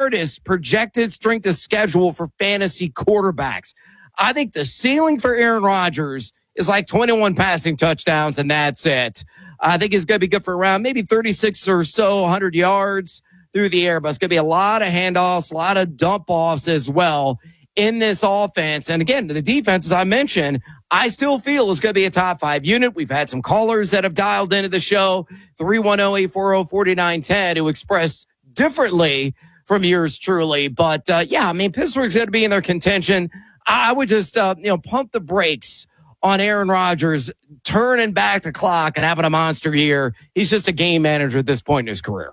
hardest projected strength of schedule for fantasy quarterbacks. I think the ceiling for Aaron Rodgers is like 21 passing touchdowns, and that's it. I think it's going to be good for around maybe 36 or so 100 yards through the air, but it's going to be a lot of handoffs, a lot of dump-offs as well in this offense. And again, the defense, as I mentioned, I still feel is going to be a top 5 unit. We've had some callers that have dialed into the show, 310-840-4910, who expressed differently from yours truly. But, yeah, I mean, Pittsburgh's going to be in their contention. I would just, pump the brakes on Aaron Rodgers, turning back the clock and having a monster year. He's just a game manager at this point in his career.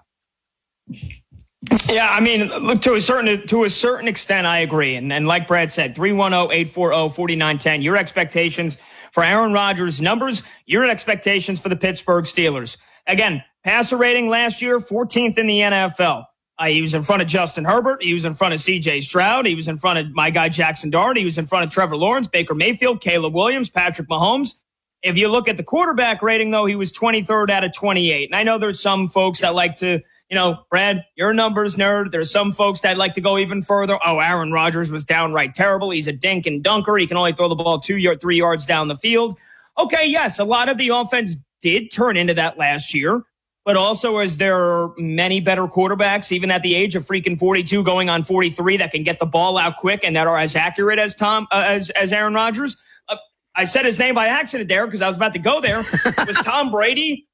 Yeah, I mean, look, to a certain extent, I agree. And like Brad said, 310-840-4910, your expectations for Aaron Rodgers' numbers, your expectations for the Pittsburgh Steelers. Again, passer rating last year, 14th in the NFL. He was in front of Justin Herbert. He was in front of C.J. Stroud. He was in front of my guy Jackson Dart. He was in front of Trevor Lawrence, Baker Mayfield, Caleb Williams, Patrick Mahomes. If you look at the quarterback rating, though, he was 23rd out of 28. And I know there's some folks that like to, Brad, you're a numbers nerd. There's some folks that like to go even further. Oh, Aaron Rodgers was downright terrible. He's a dink and dunker. He can only throw the ball 2 or 3 yards down the field. Okay, yes, a lot of the offense did turn into that last year. But also, as there are many better quarterbacks, even at the age of freaking 42, going on 43, that can get the ball out quick and that are as accurate as Aaron Rodgers. I said his name by accident there because I was about to go there. Was Tom Brady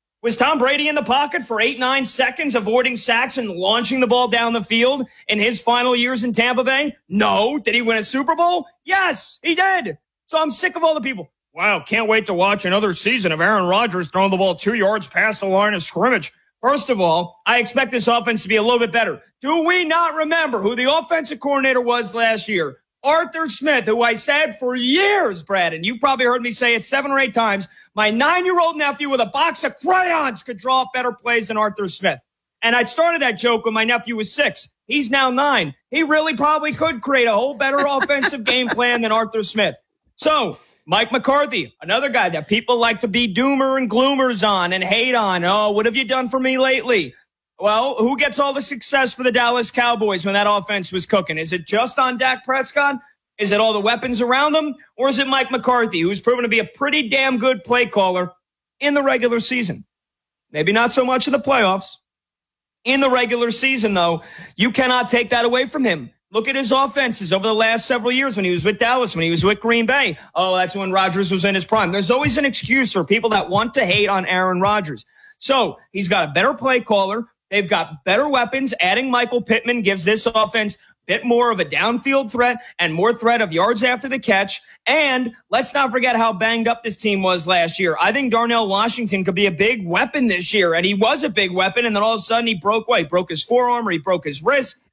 in the pocket for 8-9 seconds, avoiding sacks and launching the ball down the field in his final years in Tampa Bay? No. Did he win a Super Bowl? Yes, he did. So I'm sick of all the people. Wow, can't wait to watch another season of Aaron Rodgers throwing the ball 2 yards past the line of scrimmage. First of all, I expect this offense to be a little bit better. Do we not remember who the offensive coordinator was last year? Arthur Smith, who I said for years, Brad, and you've probably heard me say it 7 or 8 times, my 9-year-old nephew with a box of crayons could draw up better plays than Arthur Smith. And I started that joke when my nephew was 6. He's now 9. He really probably could create a whole better offensive game plan than Arthur Smith. So, Mike McCarthy, another guy that people like to be doomer and gloomers on and hate on. Oh, what have you done for me lately? Well, who gets all the success for the Dallas Cowboys when that offense was cooking? Is it just on Dak Prescott? Is it all the weapons around them? Or is it Mike McCarthy, who's proven to be a pretty damn good play caller in the regular season? Maybe not so much in the playoffs. In the regular season, though, you cannot take that away from him. Look at his offenses over the last several years when he was with Dallas, when he was with Green Bay. Oh, that's when Rodgers was in his prime. There's always an excuse for people that want to hate on Aaron Rodgers. So he's got a better play caller. They've got better weapons. Adding Michael Pittman gives this offense a bit more of a downfield threat and more threat of yards after the catch. And let's not forget how banged up this team was last year. I think Darnell Washington could be a big weapon this year, and he was a big weapon, and then all of a sudden he broke what? He broke his forearm or he broke his wrist.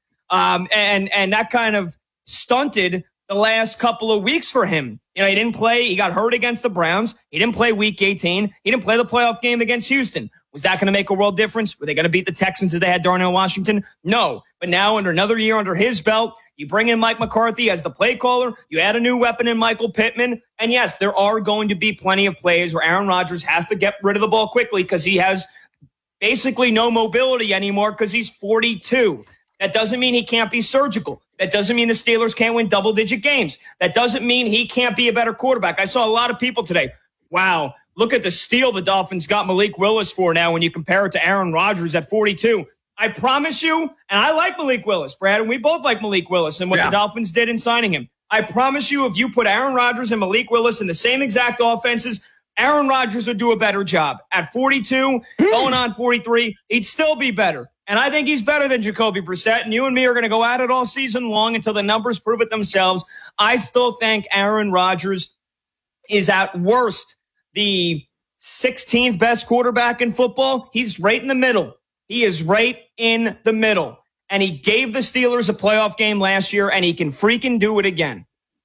And that kind of stunted the last couple of weeks for him. He didn't play. He got hurt against the Browns. He didn't play week 18. He didn't play the playoff game against Houston. Was that going to make a world difference? Were they going to beat the Texans if they had Darnell Washington? No. But now, under another year under his belt, you bring in Mike McCarthy as the play caller. You add a new weapon in Michael Pittman. And yes, there are going to be plenty of plays where Aaron Rodgers has to get rid of the ball quickly because he has basically no mobility anymore because he's 42. That doesn't mean he can't be surgical. That doesn't mean the Steelers can't win double-digit games. That doesn't mean he can't be a better quarterback. I saw a lot of people today. Wow, look at the steal the Dolphins got Malik Willis for now when you compare it to Aaron Rodgers at 42. I promise you, and I like Malik Willis, Brad, and we both like Malik Willis and what the Dolphins did in signing him. I promise you, if you put Aaron Rodgers and Malik Willis in the same exact offenses, Aaron Rodgers would do a better job. At 42, going on 43, he'd still be better. And I think he's better than Jacoby Brissett. And you and me are going to go at it all season long until the numbers prove it themselves. I still think Aaron Rodgers is at worst the 16th best quarterback in football. He's right in the middle. He is right in the middle. And he gave the Steelers a playoff game last year, and he can freaking do it again.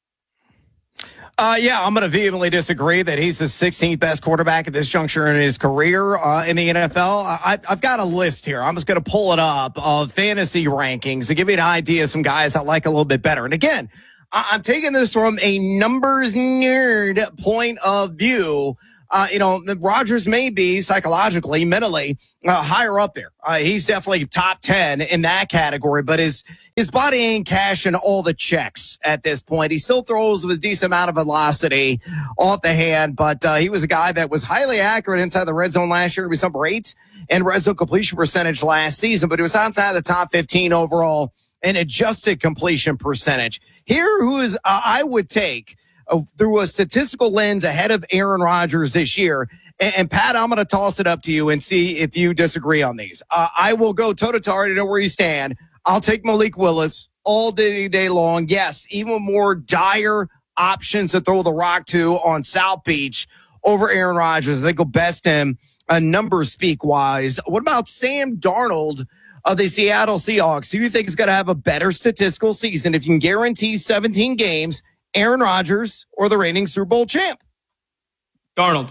I'm going to vehemently disagree that he's the 16th best quarterback at this juncture in his career in the NFL. I've got a list here. I'm just going to pull it up of fantasy rankings to give you an idea of some guys I like a little bit better. And again, I'm taking this from a numbers nerd point of view. Rodgers may be psychologically, mentally higher up there. He's definitely top 10 in that category, but his body ain't cashing all the checks at this point. He still throws with a decent amount of velocity off the hand, but he was a guy that was highly accurate inside the red zone last year. He was number 8 in red zone completion percentage last season, but he was outside the top 15 overall in adjusted completion percentage. Here, who is I would take through a statistical lens ahead of Aaron Rodgers this year. And Pat, I'm going to toss it up to you and see if you disagree on these. I will go toe-to-toe. I already know where you stand. I'll take Malik Willis all day long. Yes, even more dire options to throw the rock to on South Beach over Aaron Rodgers. I think will best him numbers speak-wise. What about Sam Darnold of the Seattle Seahawks? Who do you think is going to have a better statistical season if you can guarantee 17 games? Aaron Rodgers or the reigning Super Bowl champ? Darnold.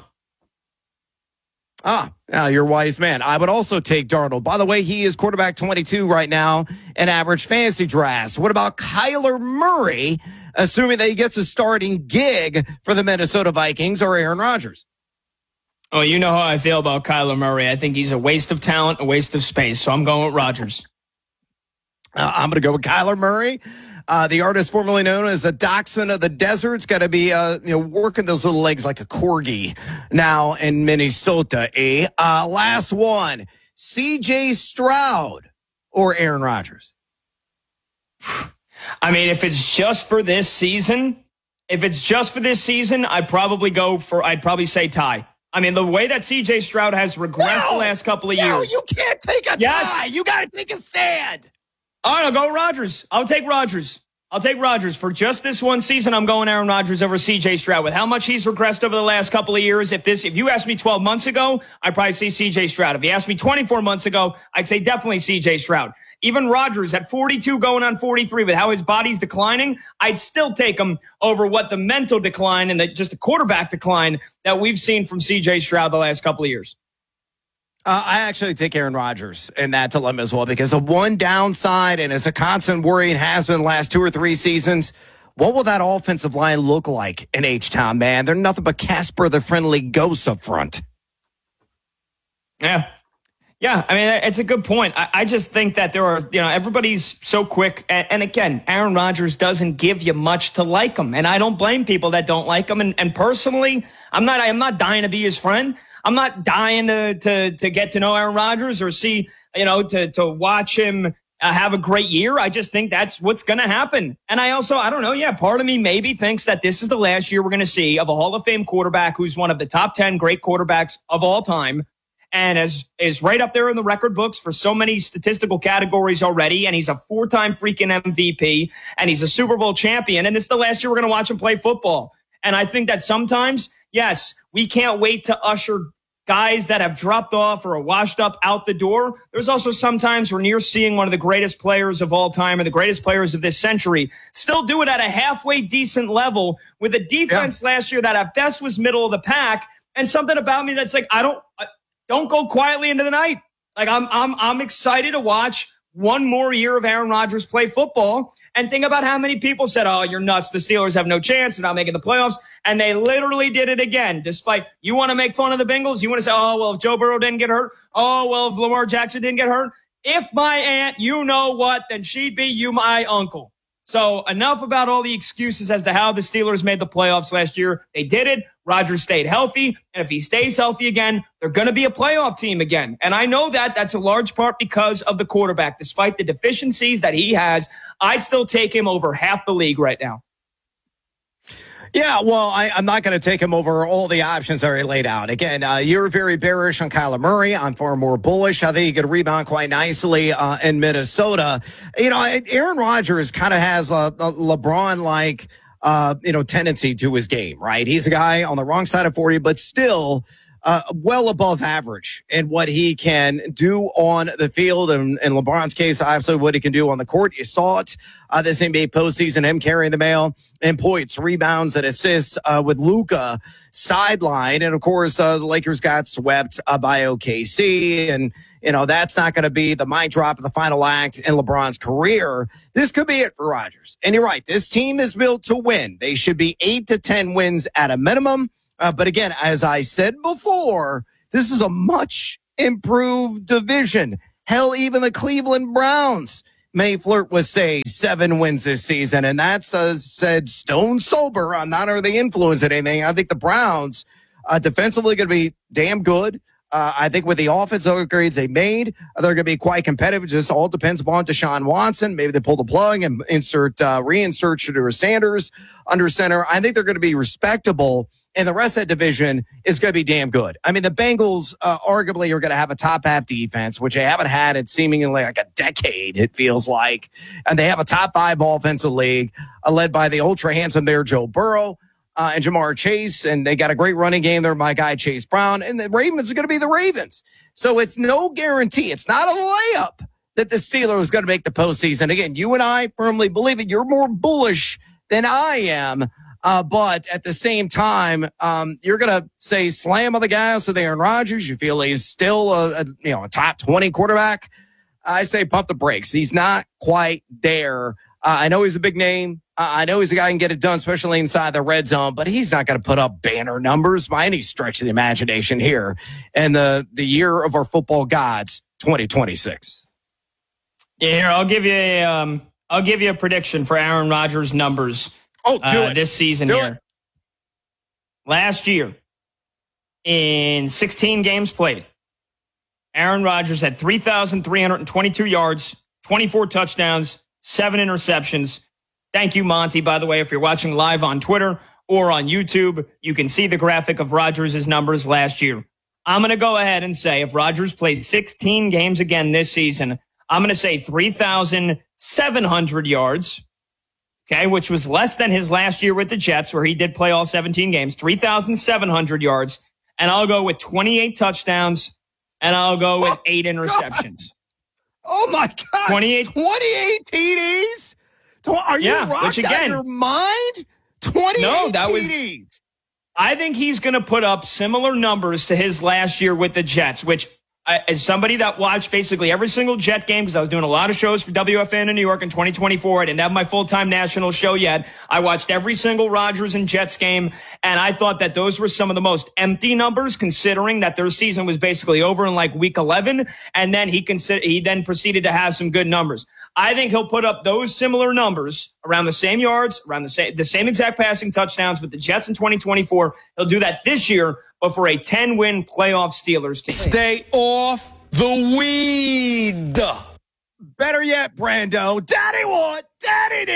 Now you're a wise man. I would also take Darnold. By the way, he is quarterback 22 right now in average fantasy drafts. What about Kyler Murray, assuming that he gets a starting gig for the Minnesota Vikings, or Aaron Rodgers? Oh, you know how I feel about Kyler Murray. I think he's a waste of talent, a waste of space. So I'm going with Rodgers. I'm going to go with Kyler Murray. The artist formerly known as a dachshund of the desert's got to be, working those little legs like a corgi now in Minnesota. Last one, C.J. Stroud or Aaron Rodgers? I mean, if it's just for this season, I'd probably say tie. I mean, the way that C.J. Stroud has regressed the last couple of years. You can't take a tie. You got to take a stand. All right, I'll go Rodgers. I'll take Rodgers. For just this one season, I'm going Aaron Rodgers over C.J. Stroud. With how much he's regressed over the last couple of years, if you asked me 12 months ago, I'd probably say C.J. Stroud. If you asked me 24 months ago, I'd say definitely C.J. Stroud. Even Rodgers at 42 going on 43, with how his body's declining, I'd still take him over what the mental decline and just the quarterback decline that we've seen from C.J. Stroud the last couple of years. I actually take Aaron Rodgers in that dilemma as well, because the one downside, and it's a constant worry and has been the last 2 or 3 seasons, what will that offensive line look like in H-Town, man? They're nothing but Casper the Friendly Ghost up front. Yeah. I mean, it's a good point. I just think that there are, everybody's so quick. And again, Aaron Rodgers doesn't give you much to like him. And I don't blame people that don't like him. And personally, I'm not dying to be his friend. I'm not dying to get to know Aaron Rodgers or see, to watch him have a great year. I just think that's what's going to happen. And I don't know. Yeah, part of me maybe thinks that this is the last year we're going to see of a Hall of Fame quarterback who's one of the top 10 great quarterbacks of all time. And is right up there in the record books for so many statistical categories already. And he's a 4-time freaking MVP. And he's a Super Bowl champion. And this is the last year we're going to watch him play football. And I think that sometimes, yes, we can't wait to usher guys that have dropped off or are washed up out the door. There's also sometimes when you're seeing one of the greatest players of all time or the greatest players of this century still do it at a halfway decent level with a defense last year that at best was middle of the pack. And something about me that's like, don't go quietly into the night. Like I'm excited to watch one more year of Aaron Rodgers play football, and think about how many people said, "Oh, you're nuts. The Steelers have no chance. They're not making the playoffs." And they literally did it again. Despite you want to make fun of the Bengals, you want to say, "Oh, well, if Joe Burrow didn't get hurt, oh, well, if Lamar Jackson didn't get hurt, if my aunt, you know what, then she'd be you my uncle." So enough about all the excuses as to how the Steelers made the playoffs last year. They did it. Rodgers stayed healthy. And if he stays healthy again, they're going to be a playoff team again. And I know that that's a large part because of the quarterback. Despite the deficiencies that he has, I'd still take him over half the league right now. Yeah, well, I'm not going to take him over all the options that are laid out. Again, you're very bearish on Kyler Murray. I'm far more bullish. I think he could rebound quite nicely in Minnesota. Aaron Rodgers kind of has a LeBron-like, tendency to his game, right? He's a guy on the wrong side of 40, but still well above average in what he can do on the field. And in LeBron's case, obviously what he can do on the court. You saw it this NBA postseason, him carrying the mail and points, rebounds, and assists with Luka sideline. And of course, the Lakers got swept by OKC. And, that's not going to be the mic drop of the final act in LeBron's career. This could be it for Rodgers. And you're right. This team is built to win. They should be 8 to 10 wins at a minimum. But again, as I said before, this is a much improved division. Hell, even the Cleveland Browns may flirt with, say, 7 wins this season. And that's said stone sober. I'm not under the influence of anything. I think the Browns defensively going to be damn good. I think with the offensive upgrades they made, they're going to be quite competitive. It just all depends upon Deshaun Watson. Maybe they pull the plug and reinsert Shedeur Sanders under center. I think they're going to be respectable, and the rest of that division is going to be damn good. I mean, the Bengals arguably are going to have a top half defense, which they haven't had in seemingly like a decade, it feels like. And they have a top 5 offensive league led by the ultra handsome there, Joe Burrow. And Jamar Chase, and they got a great running game there, my guy Chase Brown, and the Ravens are going to be the Ravens. So it's no guarantee. It's not a layup that the Steelers are going to make the postseason. Again, you and I firmly believe it. You're more bullish than I am, but at the same time, you're going to say slam on the gas with Aaron Rodgers. You feel he's still a top 20 quarterback. I say pump the brakes. He's not quite there. I know he's a big name. I know he's a guy who can get it done, especially inside the red zone, but he's not going to put up banner numbers by any stretch of the imagination here in the year of our football gods, 2026. Yeah, here, I'll give you a prediction for Aaron Rodgers' numbers. This season here. Last year, in 16 games played, Aaron Rodgers had 3,322 yards, 24 touchdowns, 7 interceptions. Thank you, Monty, by the way. If you're watching live on Twitter or on YouTube, you can see the graphic of Rodgers' numbers last year. I'm going to go ahead and say if Rodgers plays 16 games again this season, I'm going to say 3,700 yards, okay, which was less than his last year with the Jets, where he did play all 17 games, 3,700 yards, and I'll go with 28 touchdowns, and I'll go with 8 interceptions. Oh, my God. 28 TDs? Are you rocked out of your mind? 28 TDs. I think he's going to put up similar numbers to his last year with the Jets, which as somebody that watched basically every single Jet game, because I was doing a lot of shows for WFN in New York in 2024. I didn't have my full-time national show yet. I watched every single Rodgers and Jets game, and I thought that those were some of the most empty numbers, considering that their season was basically over in like week 11, and then he then proceeded to have some good numbers. I think he'll put up those similar numbers around the same yards, around the same exact passing touchdowns with the Jets in 2024. He'll do that this year, but for a 10-win playoff Steelers team. Stay off the weed. Better yet, Brando. Daddy what? Daddy did.